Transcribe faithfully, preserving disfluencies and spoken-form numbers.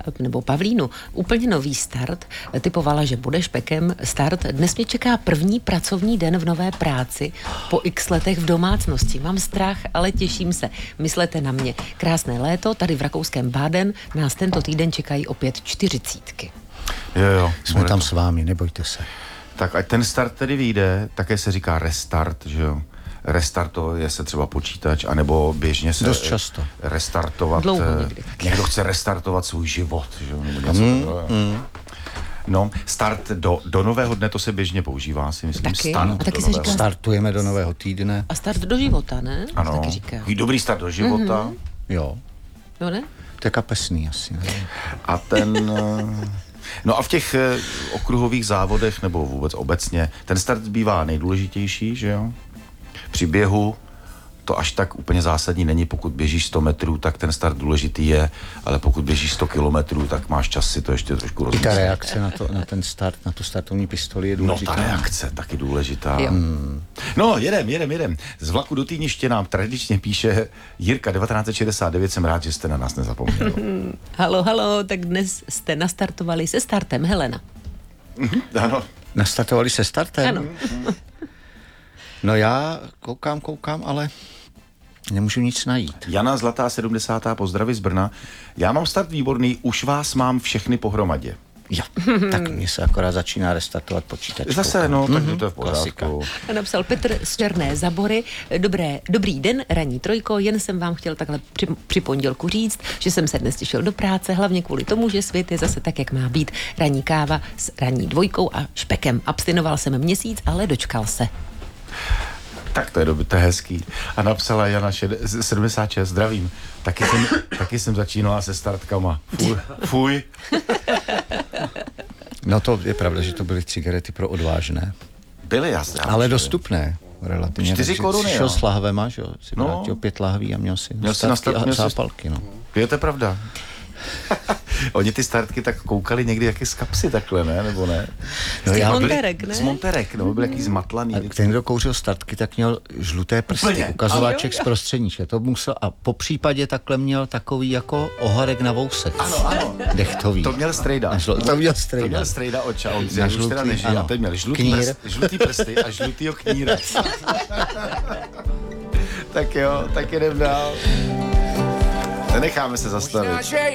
nebo Pavlínu, úplně nový start. Typovala, že bude špekem start. Dnes mě čeká první pracovní den v nové práci po x letech v domácnosti. Mám strach, ale těším se. Myslete na mě. Krásné léto, tady v rakouském Baden nás tento týden čekají opět čtyřicítky. Jo, jo. Jsme tam s vámi, nebojte se. Tak ať ten start tedy vyjde, také se říká restart, že jo. Restartuje se třeba počítač, anebo běžně se dost často restartovat. Dlouho někdy. Někdo chce restartovat svůj život, že jo, nebo něco mm, takového. mm. No, start do, do nového dne, to se běžně používá, si myslím. Taky? Start A taky do se nového. říká- Startujeme do nového týdne. A start do života, ne? Ano, Taky říká. takový dobrý start do života. Mm-hmm. Jo, No ne? to je kapesný asi. Ne? A ten... eh, No a v těch eh, okruhových závodech, nebo vůbec obecně, ten start bývá nejdůležitější, že jo? Při běhu to až tak úplně zásadní není, pokud běžíš sto metrů, tak ten start důležitý je, ale pokud běžíš sto kilometrů, tak máš čas si to ještě trošku I rozmyslet. ta reakce na, to, na ten start, na tu startovní pistoli je No důležitá. ta reakce taky důležitá. Jo. Hmm. No jedem, jedem, jedem. Z vlaku do Týniště nám tradičně píše Jirka devatenáct set šedesát devět, jsem rád, že jste na nás nezapomněl. Halo, halo, tak dnes jste nastartovali se startem, Helena. Ano. Nastartovali se startem? Ano. No já koukám, koukám, ale nemůžu nic najít. Jana Zlatá sedmdesátá pozdraví z Brna. Já mám start výborný, už vás mám všechny pohromadě. Jo, tak mě se akorát začíná restartovat počítač. Zase, no, tak mm-hmm. to je v Klasika. pořádku. A napsal Petr z Černé Zabory. Dobré, dobrý den, ranní trojko, jen jsem vám chtěl takhle při, při pondělku říct, že jsem se dnes těšil do práce, hlavně kvůli tomu, že svět je zase tak, jak má být. Ranní káva s ranní dvojkou a špekem. Abstinoval jsem měsíc, ale dočkal se. Tak to je dobře, to je hezký. A napsala Jana sedmdesát šest, zdravím. Taky jsem, taky jsem začínala se startkama. Fuj. Fuj. No to je pravda, že to byly cigarety pro odvážné. Byly jasné. Ale dostupné. Relativně. Čtyři koruny, Šel jo. s lahvema, že jo? Si No. vrátil pět lahví a měl si Měl si startky nastat- a měl si- zápalky, no. Je to pravda. Oni ty startky tak koukali někdy jaké z kapsy takhle, ne? Nebo ne? No, já byli, Monterek, ne? Z Monterek, no, byl jaký zmatlaný. a ten, kdo kouřil startky, tak měl žluté prsty, Úplně. ukazováček z prostředníče. To musel, a po případě takhle měl takový jako oharek na vousek. Ano, ano. Dechtový. To měl Strejda. Na žl- to měl Strejda. To měl Strejda oča, on Na už teda žlutý, nežije. ano. A ten měl žlutý, Knír. prst, žlutý prsty a žlutýho kníra. Tak jo, tak jdem dál. Nenecháme se zastavit.